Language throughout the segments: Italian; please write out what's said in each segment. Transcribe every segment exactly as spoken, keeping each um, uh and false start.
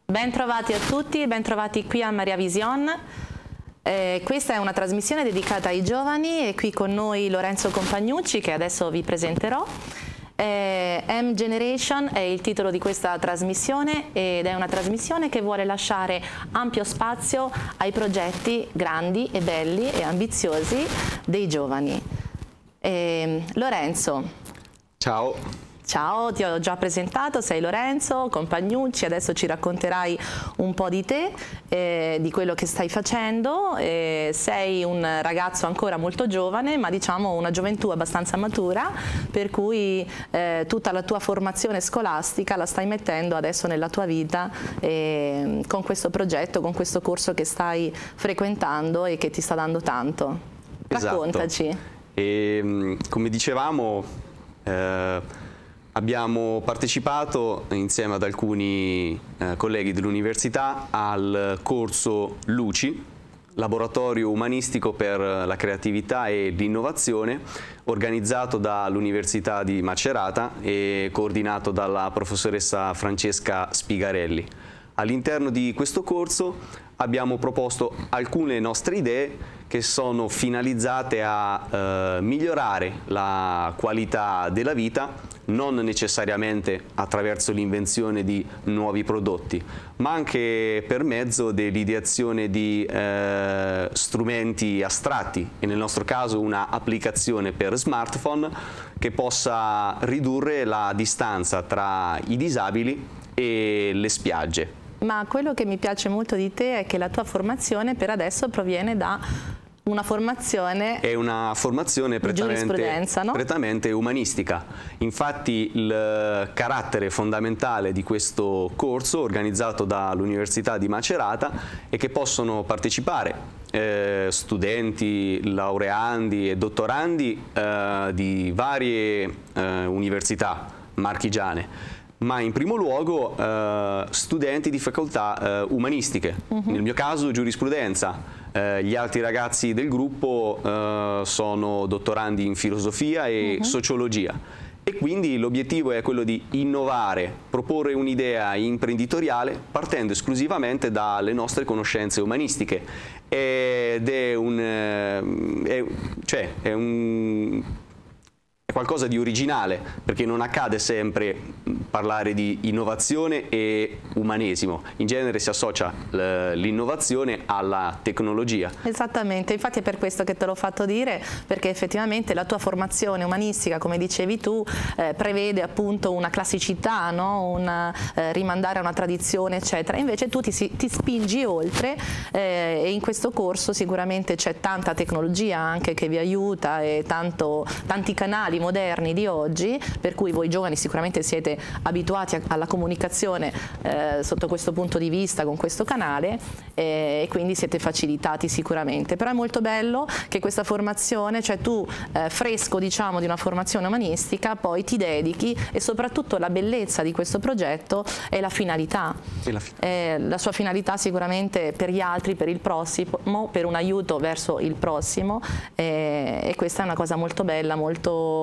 Bentrovati a tutti, bentrovati qui a Maria Vision. Eh, questa è una trasmissione dedicata ai giovani e qui con noi Lorenzo Compagnucci, che adesso vi presenterò. Eh, M Generation è il titolo di questa trasmissione ed è una trasmissione che vuole lasciare ampio spazio ai progetti grandi e belli e ambiziosi dei giovani. Eh, Lorenzo. Ciao. Ciao, ti ho già presentato, sei Lorenzo Compagnucci, adesso ci racconterai un po' di te, eh, di quello che stai facendo. Eh, sei un ragazzo ancora molto giovane, ma diciamo una gioventù abbastanza matura, per cui eh, tutta la tua formazione scolastica la stai mettendo adesso nella tua vita eh, con questo progetto, con questo corso che stai frequentando e che ti sta dando tanto. Raccontaci. Esatto. E, come dicevamo, eh, abbiamo partecipato insieme ad alcuni eh, colleghi dell'università al corso LUCI, Laboratorio Umanistico per la Creatività e l'Innovazione, organizzato dall'Università di Macerata e coordinato dalla professoressa Francesca Spigarelli. All'interno di questo corso abbiamo proposto alcune nostre idee che sono finalizzate a eh, migliorare la qualità della vita, non necessariamente attraverso l'invenzione di nuovi prodotti, ma anche per mezzo dell'ideazione di eh, strumenti astratti, e nel nostro caso una applicazione per smartphone che possa ridurre la distanza tra i disabili e le spiagge. Ma quello che mi piace molto di te è che la tua formazione per adesso proviene da una formazione è una formazione prettamente, no? prettamente umanistica. Infatti il carattere fondamentale di questo corso, organizzato dall'Università di Macerata, è che possono partecipare eh, studenti, laureandi e dottorandi eh, di varie eh, università marchigiane, ma in primo luogo eh, studenti di facoltà eh, umanistiche, uh-huh. Nel mio caso giurisprudenza. Eh, gli altri ragazzi del gruppo eh, sono dottorandi in filosofia e uh-huh. sociologia, e quindi l'obiettivo è quello di innovare, proporre un'idea imprenditoriale partendo esclusivamente dalle nostre conoscenze umanistiche, ed è un, è, cioè, è un È qualcosa di originale, perché non accade sempre parlare di innovazione e umanesimo. In genere si associa l'innovazione alla tecnologia. Esattamente, infatti è per questo che te l'ho fatto dire, perché effettivamente la tua formazione umanistica, come dicevi tu, eh, prevede appunto una classicità, no? un eh, rimandare a una tradizione, eccetera. Invece tu ti, ti spingi oltre eh, e in questo corso sicuramente c'è tanta tecnologia anche che vi aiuta e tanto, tanti canali moderni di oggi, per cui voi giovani sicuramente siete abituati a, alla comunicazione eh, sotto questo punto di vista con questo canale eh, e quindi siete facilitati sicuramente. Però è molto bello che questa formazione, cioè tu eh, fresco diciamo di una formazione umanistica, poi ti dedichi, e soprattutto la bellezza di questo progetto è la finalità. E la, eh, la sua finalità sicuramente per gli altri, per il prossimo, per un aiuto verso il prossimo, eh, e questa è una cosa molto bella, molto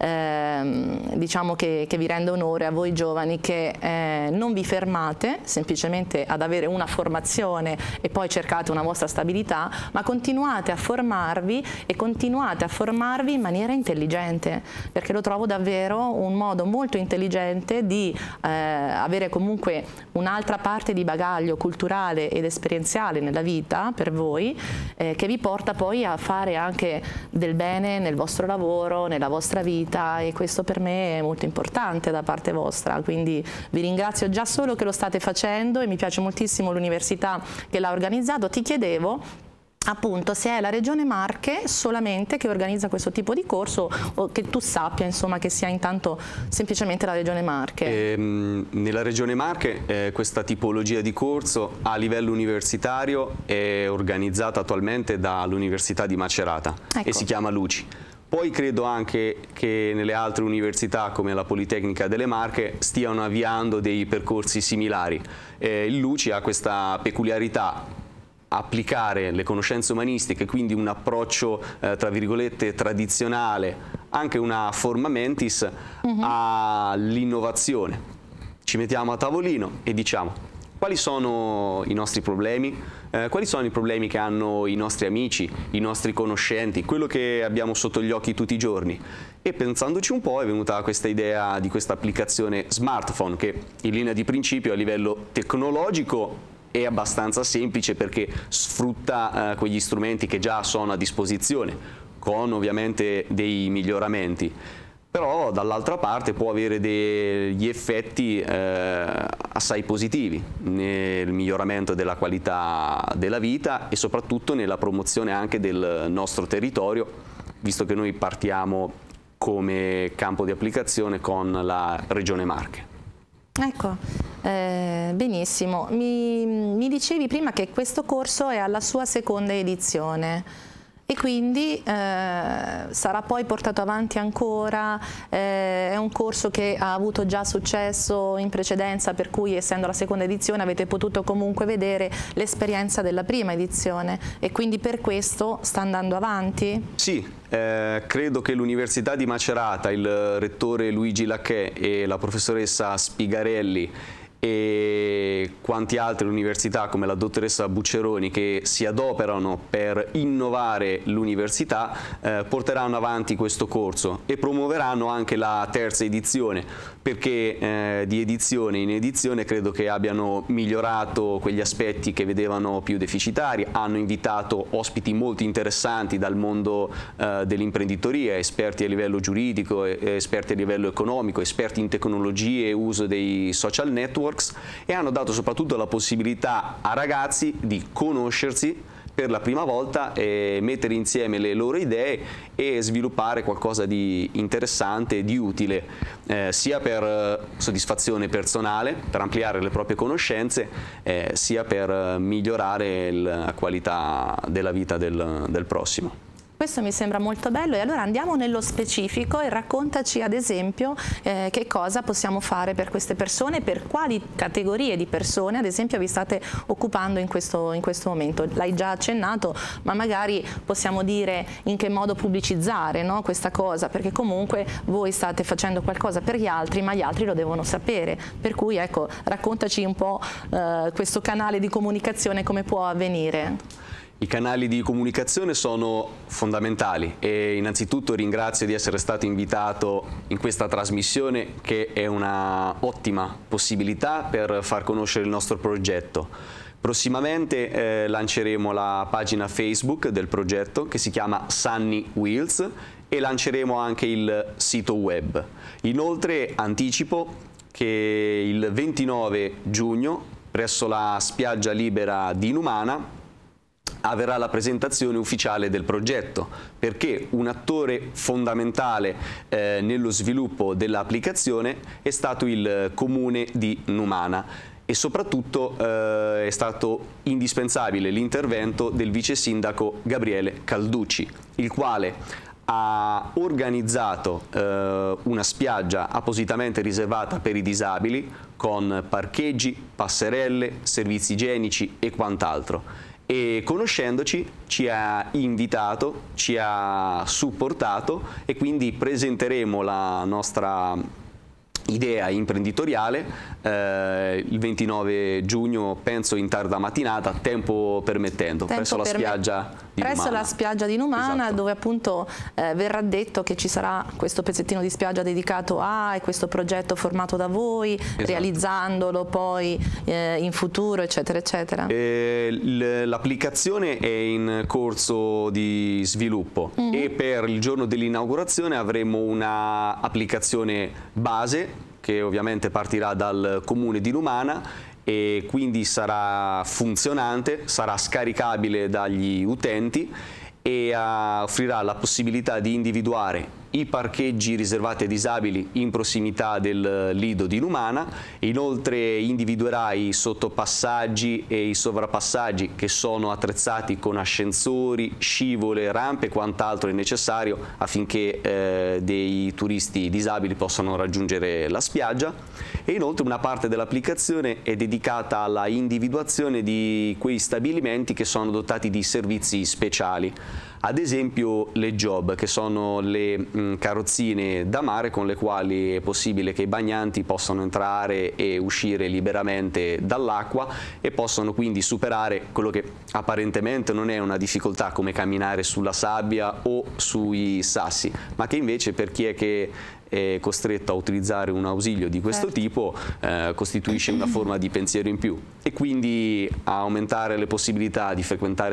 Ehm, diciamo che, che vi rende onore a voi giovani, che eh, non vi fermate semplicemente ad avere una formazione e poi cercate una vostra stabilità, ma continuate a formarvi e continuate a formarvi in maniera intelligente, perché lo trovo davvero un modo molto intelligente di eh, avere comunque un'altra parte di bagaglio culturale ed esperienziale nella vita per voi, eh, che vi porta poi a fare anche del bene nel vostro lavoro, nella vostra vita, e questo per me è molto importante da parte vostra, quindi vi ringrazio già solo che lo state facendo e mi piace moltissimo l'università che l'ha organizzato. Ti chiedevo appunto se è la Regione Marche solamente che organizza questo tipo di corso, o che tu sappia insomma che sia intanto semplicemente la Regione Marche. Ehm, nella Regione Marche eh, questa tipologia di corso a livello universitario è organizzata attualmente dall'Università di Macerata, ecco. E si chiama LUCI. Poi credo anche che nelle altre università come la Politecnica delle Marche stiano avviando dei percorsi similari. Eh, il LUCI ha questa peculiarità: applicare le conoscenze umanistiche, quindi un approccio eh, tra virgolette tradizionale, anche una forma mentis, uh-huh. all'innovazione. Ci mettiamo a tavolino e diciamo: quali sono i nostri problemi, eh, quali sono i problemi che hanno i nostri amici, i nostri conoscenti, quello che abbiamo sotto gli occhi tutti i giorni. E pensandoci un po' è venuta questa idea di questa applicazione smartphone che in linea di principio a livello tecnologico è abbastanza semplice perché sfrutta eh, quegli strumenti che già sono a disposizione, con ovviamente dei miglioramenti. Però dall'altra parte può avere degli effetti eh, assai positivi nel miglioramento della qualità della vita e soprattutto nella promozione anche del nostro territorio, visto che noi partiamo come campo di applicazione con la Regione Marche. Ecco, eh, benissimo. Mi, mi dicevi prima che questo corso è alla sua seconda edizione. E quindi eh, sarà poi portato avanti ancora, eh, è un corso che ha avuto già successo in precedenza, per cui essendo la seconda edizione avete potuto comunque vedere l'esperienza della prima edizione e quindi per questo sta andando avanti? Sì, eh, credo che l'Università di Macerata, il rettore Luigi Lacchè e la professoressa Spigarelli e quanti altre università come la dottoressa Bucceroni che si adoperano per innovare l'università eh, porteranno avanti questo corso e promuoveranno anche la terza edizione, perché eh, di edizione in edizione credo che abbiano migliorato quegli aspetti che vedevano più deficitari, hanno invitato ospiti molto interessanti dal mondo eh, dell'imprenditoria, esperti a livello giuridico, esperti a livello economico, esperti in tecnologie e uso dei social network, e hanno dato soprattutto la possibilità a ragazzi di conoscersi per la prima volta e mettere insieme le loro idee e sviluppare qualcosa di interessante e di utile, eh, sia per soddisfazione personale, per ampliare le proprie conoscenze, eh, sia per migliorare la qualità della vita del, del prossimo. Questo mi sembra molto bello e allora andiamo nello specifico e raccontaci ad esempio eh, che cosa possiamo fare per queste persone, per quali categorie di persone ad esempio vi state occupando in questo, in questo momento. L'hai già accennato, ma magari possiamo dire in che modo pubblicizzare, no, questa cosa, perché comunque voi state facendo qualcosa per gli altri, ma gli altri lo devono sapere, per cui ecco, raccontaci un po' eh, questo canale di comunicazione, come può avvenire. I canali di comunicazione sono fondamentali e innanzitutto ringrazio di essere stato invitato in questa trasmissione, che è una ottima possibilità per far conoscere il nostro progetto. Prossimamente eh, lanceremo la pagina Facebook del progetto che si chiama Sunny Wheels e lanceremo anche il sito web. Inoltre anticipo che il ventinove giugno presso la spiaggia libera di Numana avverrà la presentazione ufficiale del progetto, perché un attore fondamentale eh, nello sviluppo dell'applicazione è stato il comune di Numana e soprattutto eh, è stato indispensabile l'intervento del vice sindaco Gabriele Calducci, il quale ha organizzato eh, una spiaggia appositamente riservata per i disabili con parcheggi, passerelle, servizi igienici e quant'altro. E conoscendoci ci ha invitato, ci ha supportato e quindi presenteremo la nostra idea imprenditoriale eh, il ventinove giugno, penso in tarda mattinata, tempo permettendo, tempo presso la spiaggia di presso Numana. la spiaggia di Numana, esatto. Dove appunto eh, verrà detto che ci sarà questo pezzettino di spiaggia dedicato a e questo progetto formato da voi, esatto. Realizzandolo poi eh, in futuro, eccetera eccetera. Eh, l'applicazione è in corso di sviluppo mm-hmm. e per il giorno dell'inaugurazione avremo una applicazione base che ovviamente partirà dal comune di Numana e quindi sarà funzionante, sarà scaricabile dagli utenti e uh, offrirà la possibilità di individuare i parcheggi riservati ai disabili in prossimità del lido di Numana. Inoltre individuerà i sottopassaggi e i sovrapassaggi che sono attrezzati con ascensori, scivole, rampe e quant'altro è necessario affinché eh, dei turisti disabili possano raggiungere la spiaggia. E inoltre una parte dell'applicazione è dedicata alla individuazione di quei stabilimenti che sono dotati di servizi speciali. Ad esempio le job, che sono le mh, carrozzine da mare con le quali è possibile che i bagnanti possano entrare e uscire liberamente dall'acqua e possono quindi superare quello che apparentemente non è una difficoltà come camminare sulla sabbia o sui sassi, ma che invece per chi è che è costretto a utilizzare un ausilio di questo certo. tipo eh, costituisce una forma di pensiero in più, e quindi a aumentare le possibilità di frequentare